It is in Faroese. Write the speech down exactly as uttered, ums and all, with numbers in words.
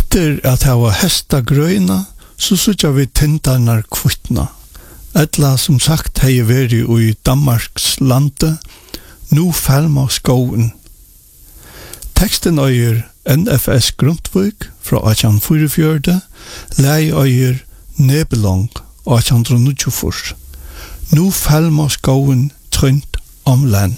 Etter at hava hesta grøyna, så sutja vi tintarnar kvittna. Etla som sagt hei veri i Danmarks lande, nu felma skoen. Teksten øyer N F S Grundtvig fra eighteen forty-four, lei øyer Nebelong eighteen ninety-four. Nu felma skoen trynt om land.